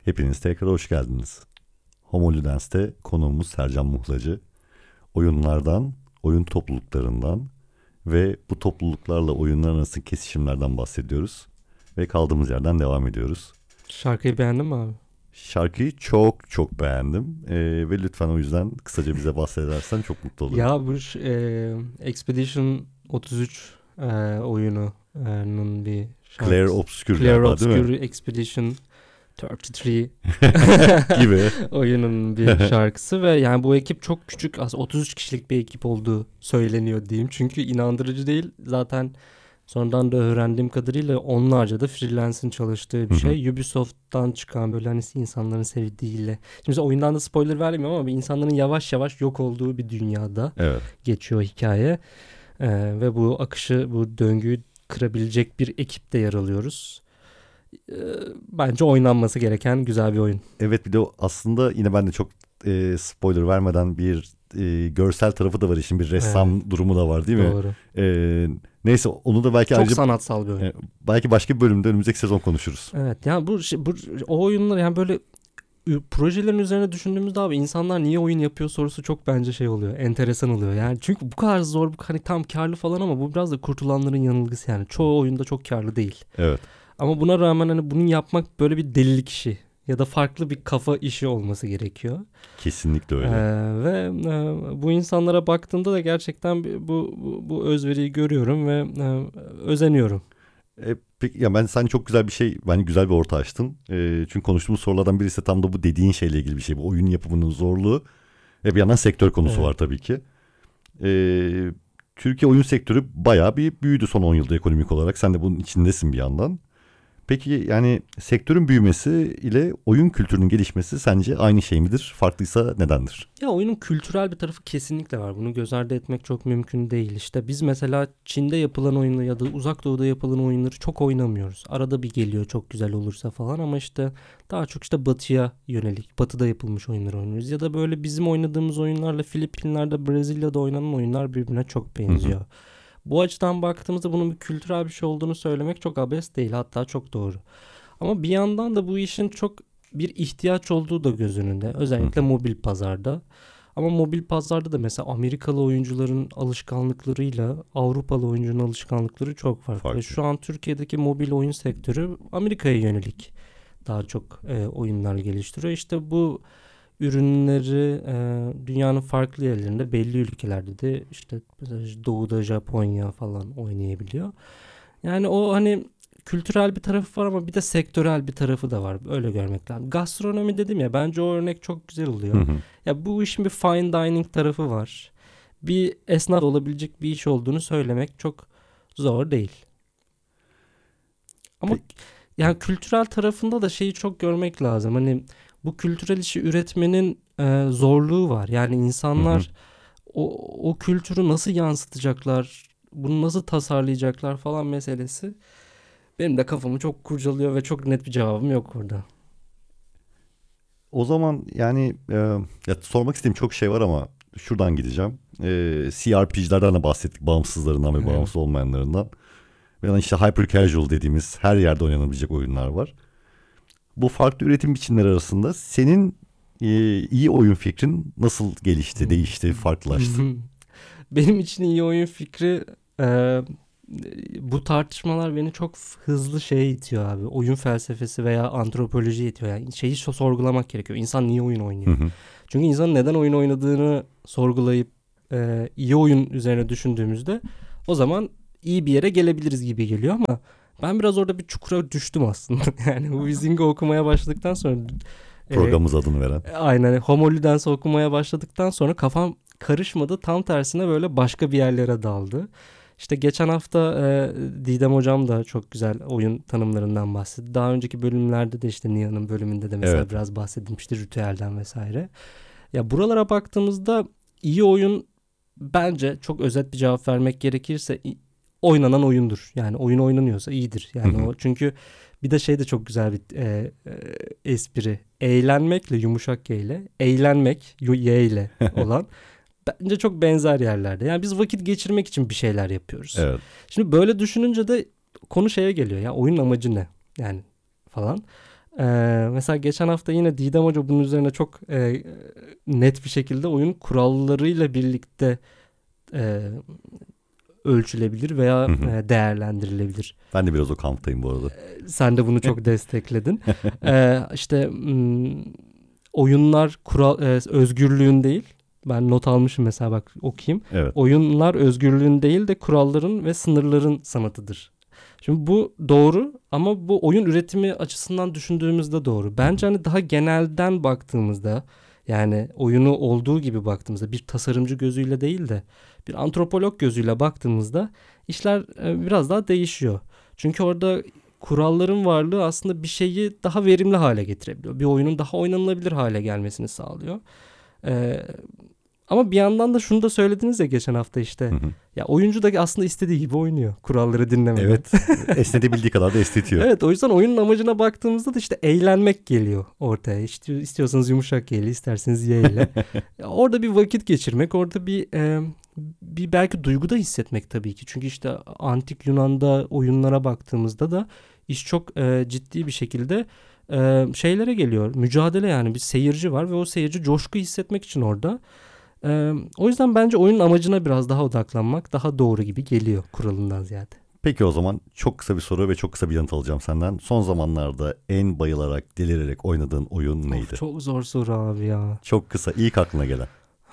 Hepiniz tekrar hoş geldiniz. Homo Ludens'te konuğumuz Sercan Muhlacı. Oyunlardan, oyun topluluklarından ve bu topluluklarla oyunlar arasındaki kesişimlerden bahsediyoruz. Ve kaldığımız yerden devam ediyoruz. Şarkıyı beğendin mi abi? Şarkıyı çok çok beğendim. Ve lütfen o yüzden kısaca bize bahsedersen çok mutlu olurum. Ya bu Expedition 33 oyununun bir şarkısı. Claire Obscur Claire galiba, değil mi? Obscur Expedition 33 Gibi. oyunun bir şarkısı ve yani bu ekip çok küçük, aslında 33 kişilik bir ekip olduğu söyleniyor diyeyim. Çünkü inandırıcı değil. Zaten sonradan da öğrendiğim kadarıyla onlarca da freelance'in çalıştığı bir şey. Ubisoft'tan çıkan böyle hani insanların sevdiğiyle. Şimdi mesela oyundan da spoiler vermiyorum ama insanların yavaş yavaş yok olduğu bir dünyada Evet. geçiyor hikaye. Ve bu akışı, bu döngüyü kırabilecek bir ekipte yer alıyoruz. Bence oynanması gereken güzel bir oyun. Evet, bir de aslında yine ben de çok spoiler vermeden bir görsel tarafı da var, işin bir ressam durumu da var, değil mi? Doğru. Neyse, onu da belki Çok ayrıca sanatsal bir oyun. belki başka bir bölümde önümüzdeki sezon konuşuruz. Evet, yani bu o oyunlar, yani böyle projelerin üzerine düşündüğümüzde abi, insanlar niye oyun yapıyor sorusu çok bence şey oluyor. Enteresan oluyor. Yani çünkü bu kadar zor, bu hani tam karlı falan ama bu biraz da kurtulanların yanılgısı yani. Çoğu oyunda çok karlı değil. Evet. Ama buna rağmen hani bunu yapmak böyle bir delilik işi ya da farklı bir kafa işi olması gerekiyor. Kesinlikle öyle. Bu insanlara baktığımda da gerçekten bu özveriyi görüyorum ve özeniyorum. Peki ya, sen çok güzel bir şey, bence güzel bir orta açtın. Çünkü konuştuğumuz sorulardan birisi tam da bu dediğin şeyle ilgili bir şey. Bu oyun yapımının zorluğu ve bir yandan sektör konusu var Evet. tabii ki. Türkiye oyun sektörü bayağı bir büyüdü son 10 yılda ekonomik olarak. Sen de bunun içindesin bir yandan. Peki yani sektörün büyümesi ile oyun kültürünün gelişmesi sence aynı şey midir? Farklıysa nedendir? Ya oyunun kültürel bir tarafı kesinlikle var. Bunu göz ardı etmek çok mümkün değil. İşte biz mesela Çin'de yapılan oyunları ya da Uzak Doğu'da yapılan oyunları çok oynamıyoruz. Arada bir geliyor çok güzel olursa falan ama işte daha çok işte batıya yönelik, batıda yapılmış oyunları oynuyoruz. Ya da böyle bizim oynadığımız oyunlarla Filipinler'de, Brezilya'da oynanan oyunlar birbirine çok Hı hı. benziyor. Bu açıdan baktığımızda bunun bir kültürel bir şey olduğunu söylemek çok abes değil, hatta çok doğru. Ama bir yandan da bu işin çok bir ihtiyaç olduğu da göz önünde. Hı Özellikle hı. mobil pazarda. Ama mobil pazarda da mesela Amerikalı oyuncuların alışkanlıklarıyla Avrupalı oyuncunun alışkanlıkları çok farklı. Ve Farklı. şu an Türkiye'deki mobil oyun sektörü Amerika'ya yönelik daha çok oyunlar geliştiriyor. İşte bu ürünleri dünyanın farklı yerlerinde, belli ülkelerde de işte mesela Doğu'da Japonya falan oynayabiliyor. Yani o hani kültürel bir tarafı var ama bir de sektörel bir tarafı da var. Öyle görmek lazım. Gastronomi dedim ya, bence o örnek çok güzel Hı oluyor. hı. Ya bu işin bir fine dining tarafı var. Bir esnaf olabilecek bir iş olduğunu söylemek çok zor değil. Ama Peki. yani kültürel tarafında da şeyi çok görmek lazım. Hani bu kültürel işi üretmenin zorluğu var. Yani Hı hı. insanlar o kültürü nasıl yansıtacaklar, bunu nasıl tasarlayacaklar falan meselesi benim de kafamı çok kurcalıyor ve çok net bir cevabım yok burada. O zaman yani ya sormak istediğim çok şey var ama şuradan gideceğim. CRPG'lerden de bahsettik. Bağımsızlarından ve Evet. bağımsız olmayanlarından. Ve işte hyper casual dediğimiz her yerde oynanabilecek oyunlar var. Bu farklı üretim biçimleri arasında senin iyi oyun fikrin nasıl gelişti, değişti, farklılaştı? Benim için iyi oyun fikri, e, bu tartışmalar beni çok hızlı şeye itiyor abi. Oyun felsefesi veya antropoloji itiyor. Yani şeyi sorgulamak gerekiyor. İnsan niye oyun Hı oynuyor? hı. Çünkü insanın neden oyun oynadığını sorgulayıp iyi oyun üzerine düşündüğümüzde o zaman iyi bir yere gelebiliriz gibi geliyor ama ben biraz orada bir çukura düştüm aslında. Yani bu Wizing'i okumaya başladıktan sonra Programımız adını veren. aynen Homo Ludens okumaya başladıktan sonra kafam karışmadı. Tam tersine böyle başka bir yerlere daldı. İşte geçen hafta Didem hocam da çok güzel oyun tanımlarından bahsetti. Daha önceki bölümlerde de işte Nihan'ın bölümünde de mesela Evet. biraz bahsedilmişti ritüelden vesaire. Ya buralara baktığımızda iyi oyun, bence çok özet bir cevap vermek gerekirse, oynanan oyundur. Yani oyun oynanıyorsa iyidir. Hı Yani hı. o, çünkü bir de şey de çok güzel bir espri. Eğlenmekle, yumuşak G ile, eğlenmek Y ile olan bence çok benzer yerlerde. Yani biz vakit geçirmek için bir şeyler yapıyoruz. Evet. Şimdi böyle düşününce de konu şeye geliyor. Ya oyunun amacı ne? Yani falan. Mesela geçen hafta yine Didem Hoca bunun üzerine çok net bir şekilde oyun kurallarıyla birlikte e, ölçülebilir veya Hı hı. değerlendirilebilir. Ben de biraz o kamptayım bu arada. Sen de bunu çok destekledin. İşte oyunlar özgürlüğün değil. Ben not almışım mesela, bak okuyayım. Evet. Oyunlar özgürlüğün değil de kuralların ve sınırların sanatıdır. Şimdi bu doğru ama bu oyun üretimi açısından düşündüğümüzde doğru. Bence hani daha genelden baktığımızda, yani oyunu olduğu gibi baktığımızda, bir tasarımcı gözüyle değil de bir antropolog gözüyle baktığımızda işler biraz daha değişiyor. Çünkü orada kuralların varlığı aslında bir şeyi daha verimli hale getirebiliyor. Bir oyunun daha oynanılabilir hale gelmesini sağlıyor. Ee, Ama bir yandan da şunu da söylediniz ya geçen hafta işte. Hı hı. Ya oyuncu da aslında istediği gibi oynuyor, kuralları dinlemeden. Evet. Esnetebildiği kadar da esnetiyor. Evet, o yüzden oyunun amacına baktığımızda da işte eğlenmek geliyor ortaya. İşte istiyorsanız yumuşak Y ile, isterseniz Y ile. Ya orada bir vakit geçirmek, orada bir belki duygu da hissetmek tabii ki. Çünkü işte antik Yunan'da oyunlara baktığımızda da iş çok ciddi bir şekilde şeylere geliyor. Mücadele, yani bir seyirci var ve o seyirci coşku hissetmek için orada. O yüzden bence oyunun amacına biraz daha odaklanmak daha doğru gibi geliyor kuralından ziyade. Peki o zaman çok kısa bir soru ve çok kısa bir yanıt alacağım senden. Son zamanlarda en bayılarak, delirerek oynadığın oyun neydi? Of, çok zor soru abi ya. Çok kısa, ilk aklına gelen.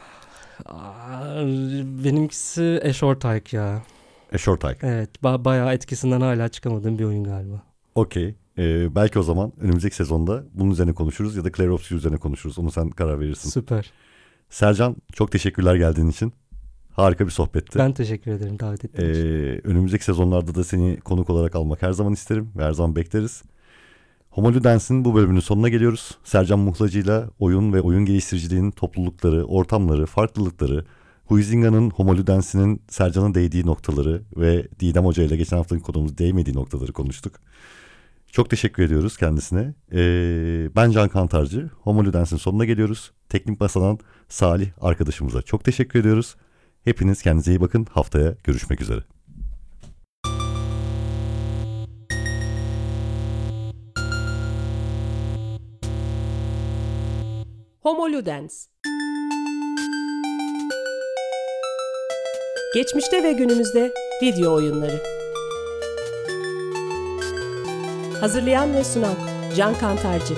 Benimkisi A Short Hike ya. A Short Hike. Evet, bayağı etkisinden hala çıkamadığım bir oyun galiba. Okey. Belki o zaman önümüzdeki sezonda bunun üzerine konuşuruz ya da Clair Obscur üzerine konuşuruz. Onu sen karar verirsin. Süper. Sercan, çok teşekkürler geldiğin için. Harika bir sohbetti. Ben teşekkür ederim davet ettiğin için. Önümüzdeki sezonlarda da seni konuk olarak almak her zaman isterim ve her zaman bekleriz. Homo Ludens'in bu bölümünün sonuna geliyoruz. Sercan Muhlacı'yla oyun ve oyun geliştiriciliğinin toplulukları, ortamları, farklılıkları, Huizinga'nın Homo Ludens'inin Sercan'ın değdiği noktaları ve Didem Hoca ile geçen haftanın konumuz değmediği noktaları konuştuk. Çok teşekkür ediyoruz kendisine. Ben Can Kantarcı. Homo Ludens'in sonuna geliyoruz. Teknik Masa'dan Salih arkadaşımıza çok teşekkür ediyoruz. Hepiniz kendinize iyi bakın. Haftaya görüşmek üzere. Homo Ludens. Geçmişte ve günümüzde video oyunları. Hazırlayan ve sunan Can Kantarcı.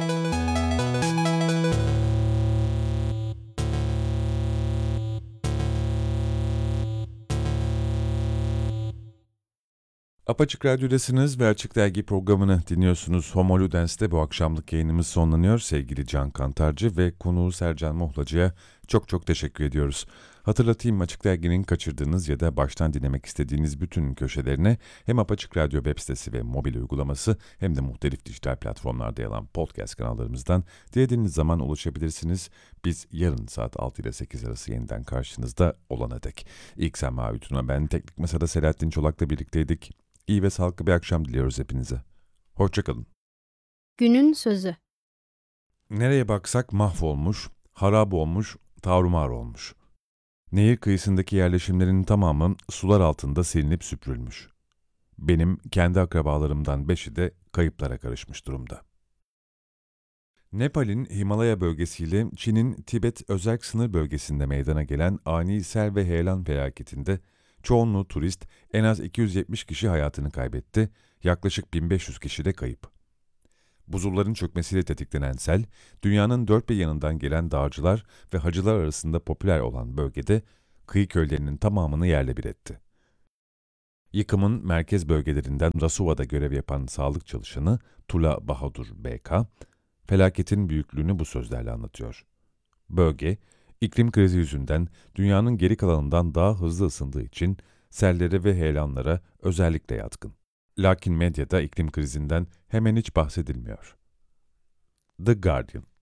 Apaçık Radyo'dasınız ve Açık Dergi programını dinliyorsunuz. Homo Ludens'te bu akşamlık yayınımız sonlanıyor. Sevgili Can Kantarcı ve konuğu Sercan Muhlacı'ya çok teşekkür ediyoruz. Hatırlatayım, Açık Dergi'nin kaçırdığınız ya da baştan dinlemek istediğiniz bütün köşelerine hem Apaçık Radyo web sitesi ve mobil uygulaması hem de muhtelif dijital platformlarda yer alan podcast kanallarımızdan dilediğiniz zaman ulaşabilirsiniz. Biz yarın saat 6 ile 8 arası yeniden karşınızda olana dek. İlk sen Mavi Tuna, ben Teknik Masa'da Selahattin Çolak'la birlikteydik. İyi ve sağlıklı bir akşam diliyoruz hepinize. Hoşçakalın. Günün sözü. Nereye baksak mahvolmuş, harap olmuş, tarumar olmuş. Nehir kıyısındaki yerleşimlerin tamamı sular altında silinip süpürülmüş. Benim kendi akrabalarımdan 5'i de kayıplara karışmış durumda. Nepal'in Himalaya bölgesiyle Çin'in Tibet özerk sınır bölgesinde meydana gelen ani sel ve heyelan felaketinde çoğunluğu turist, en az 270 kişi hayatını kaybetti, yaklaşık 1500 kişi de kayıp. Buzulların çökmesiyle tetiklenen sel, dünyanın dört bir yanından gelen dağcılar ve hacılar arasında popüler olan bölgede kıyı köylerinin tamamını yerle bir etti. Yıkımın merkez bölgelerinden Rasuva'da görev yapan sağlık çalışanı Tula Bahadur BK, felaketin büyüklüğünü bu sözlerle anlatıyor. Bölge, iklim krizi yüzünden dünyanın geri kalanından daha hızlı ısındığı için sellere ve heyelanlara özellikle yatkın. Lakin medyada iklim krizinden hemen hiç bahsedilmiyor. The Guardian.